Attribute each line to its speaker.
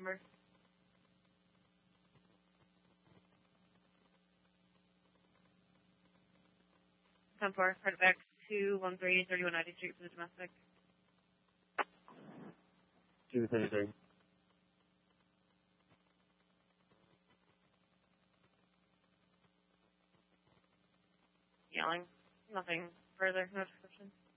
Speaker 1: number. 10-4, credit back 213-3190 Street for the domestic.
Speaker 2: 233.
Speaker 1: Yelling. Nothing further. No description.